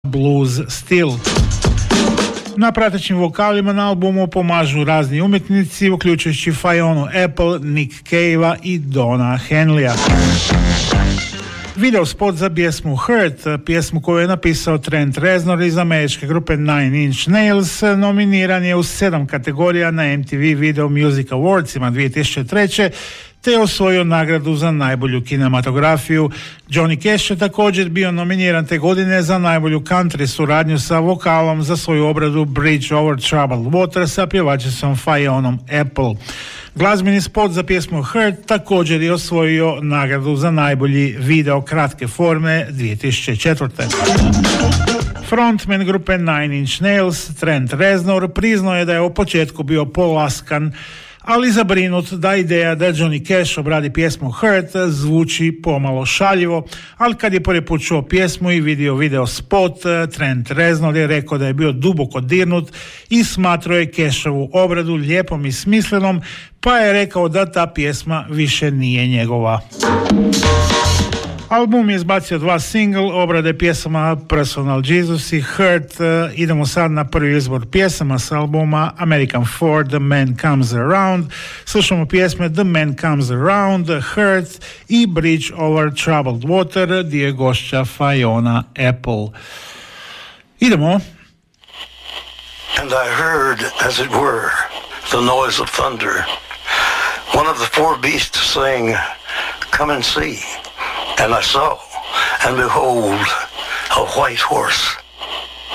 blues stil. Na pratećim vokalima na albumu pomažu razni umjetnici, uključujući Fionu Apple, Nick Cave-a i Donna Henleya. Video spot za pjesmu Hurt, pjesmu koju je napisao Trent Reznor iz američke grupe Nine Inch Nails, nominiran je u 7 kategorija na MTV Video Music Awardsima 2003. te je osvojio nagradu za najbolju kinematografiju. Johnny Cash je također bio nominiran te godine za najbolju country suradnju sa vokalom za svoju obradu Bridge Over Troubled Water sa pjevačicom Fionom Apple. Glazbeni spot za pjesmu Hurt također je osvojio nagradu za najbolji video kratke forme 2004. Frontman grupe Nine Inch Nails, Trent Reznor, priznao je da je u početku bio polaskan, ali zabrinut da ideja da Johnny Cash obradi pjesmu Hurt zvuči pomalo šaljivo, ali kad je prvi put čuo pjesmu i vidio video spot, Trent Reznor je rekao da je bio duboko dirnut i smatrao je Cashovu obradu lijepom i smislenom, pa je rekao da ta pjesma više nije njegova. Album je izbacio 2 single, obrade pjesama Personal Jesus i Hurt. Idemo sad na prvi izbor pjesama s albuma American Ford, The Man Comes Around. Slušamo pjesme The Man Comes Around, Hurt i Bridge Over Troubled Water, gdje je gošća Fiona Apple. Idemo. And I heard, as it were, the noise of thunder. One of the 4 beasts saying, "Come and see." And I saw, and behold, a white horse.